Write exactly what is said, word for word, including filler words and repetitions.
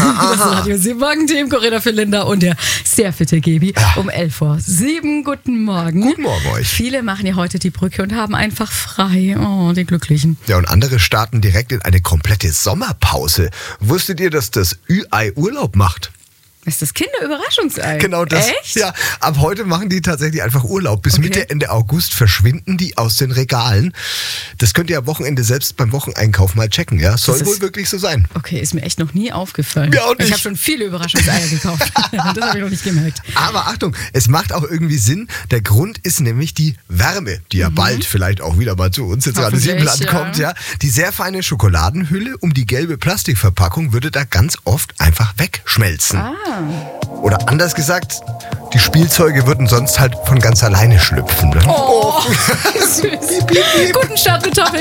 Das Radio sieben Morgen-Team, Corinna für Linda und der sehr fitte Gebi Ja. um elf Uhr sieben. Guten Morgen. Guten Morgen euch. Viele machen ja heute die Brücke und haben einfach frei. Oh, die Glücklichen. Ja, und andere starten direkt in eine komplette Sommerpause. Wusstet ihr, dass das Ü-Ei Urlaub macht? Ist das Kinderüberraschungsei? Genau das. Echt? Ja, ab heute machen die tatsächlich einfach Urlaub. Bis Okay. Mitte, Ende August verschwinden die aus den Regalen. Das könnt ihr am Wochenende selbst beim Wocheneinkauf mal checken. Ja, soll Das ist- wohl wirklich so sein. Okay, ist mir echt noch nie aufgefallen. Mir auch nicht. Ich habe schon viele Überraschungseier gekauft. Das habe ich noch nicht gemerkt. Aber Achtung, es macht auch irgendwie Sinn. Der Grund ist nämlich die Wärme, die ja bald vielleicht auch wieder mal zu uns ins Radio Hoffentlich, Siebenland kommt. Ja. Die sehr feine Schokoladenhülle um die gelbe Plastikverpackung würde da ganz oft einfach wegschmelzen. Ah. Oder anders gesagt, die Spielzeuge würden sonst halt von ganz alleine schlüpfen. Ne? Oh, süß. Guten Start mit Topic.